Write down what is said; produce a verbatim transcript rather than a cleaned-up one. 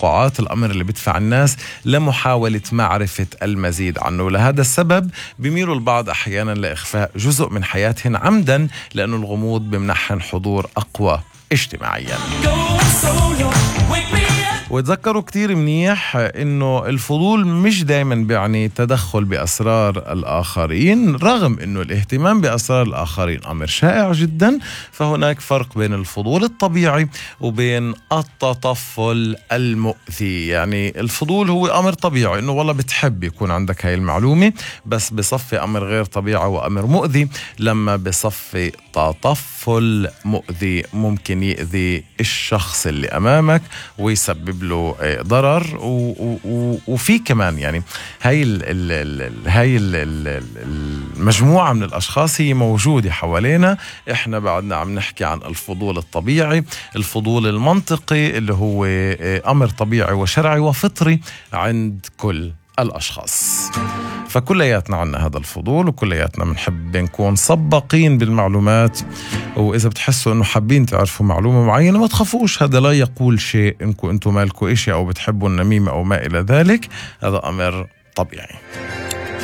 التوقعات، الأمر اللي بدفع الناس لمحاولة معرفة المزيد عنه. لهذا السبب بيميلوا البعض أحيانا لإخفاء جزء من حياتهم عمدا، لأنه الغموض بمنحن حضور أقوى اجتماعيا. وتذكروا كتير منيح إنه الفضول مش دايما بيعني تدخل بأسرار الآخرين، رغم إنه الاهتمام بأسرار الآخرين أمر شائع جدا، فهناك فرق بين الفضول الطبيعي وبين التطفل المؤذي. يعني الفضول هو أمر طبيعي، إنه والله بتحب يكون عندك هاي المعلومة، بس بصفي أمر غير طبيعي وأمر مؤذي لما بصفي تطفل مؤذي ممكن يؤذي الشخص اللي أمامك ويسبب له ضرر. وفي كمان يعني هاي ال ال ال هاي ال ال المجموعة من الأشخاص هي موجودة حوالينا. إحنا بعدنا عم نحكي عن الفضول الطبيعي، الفضول المنطقي اللي هو أمر طبيعي وشرعي وفطري عند كل الأشخاص. فكلياتنا عنا هذا الفضول، وكلياتنا بنحب نكون سباقين بالمعلومات. وإذا بتحسوا إنه حابين تعرفوا معلومة معينة ما تخافوش، هذا لا يقول شيء إنكم أنتم مالكوا إشي أو بتحبوا النميمة أو ما إلى ذلك، هذا أمر طبيعي.